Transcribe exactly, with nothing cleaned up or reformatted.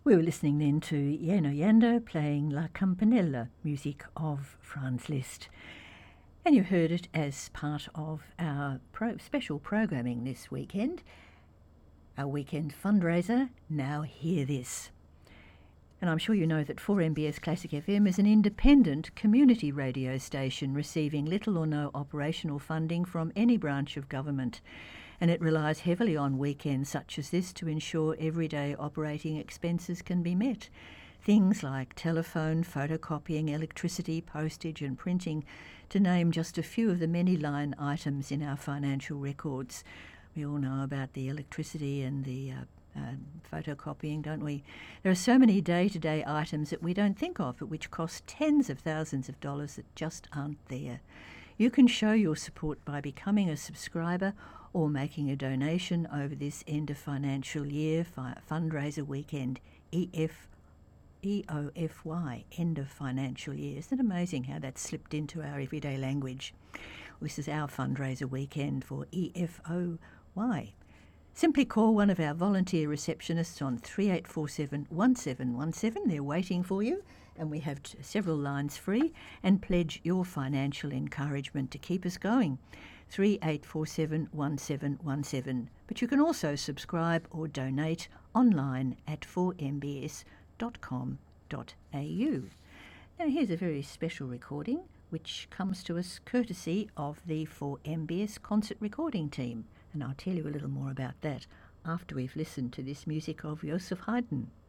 We were listening then to Yeno Yando playing La Campanella, music of Franz Liszt. And you heard it as part of our pro- special programming this weekend, our weekend fundraiser, Now Hear This. And I'm sure you know that four M B S Classic F M is an independent community radio station receiving little or no operational funding from any branch of government. And it relies heavily on weekends such as this to ensure everyday operating expenses can be met. Things like telephone, photocopying, electricity, postage and printing, to name just a few of the many line items in our financial records. We all know about the electricity and the uh, uh, photocopying, don't we? There are so many day-to-day items that we don't think of, but which cost tens of thousands of dollars that just aren't there. You can show your support by becoming a subscriber or making a donation over this end of financial year fi- fundraiser weekend, E F E O F Y, end of financial year. Isn't it amazing how that's slipped into our everyday language? This is our fundraiser weekend for E F O Y. Simply call one of our volunteer receptionists on three eight four seven, one seven one seven. They're waiting for you, and we have t- several lines free, and pledge your financial encouragement to keep us going. three eight four seven, one seven one seven. But you can also subscribe or donate online at four m b s dot com dot a u. Now here's a very special recording which comes to us courtesy of the four M B S concert recording team, and I'll tell you a little more about that after we've listened to this music of Joseph Haydn.